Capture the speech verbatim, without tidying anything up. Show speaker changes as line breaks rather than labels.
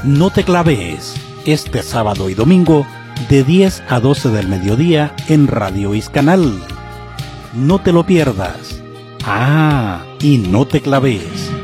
No te claves, este sábado y domingo de diez a doce del mediodía en Radio Iscanal. No te lo pierdas. Ah, y no te claves.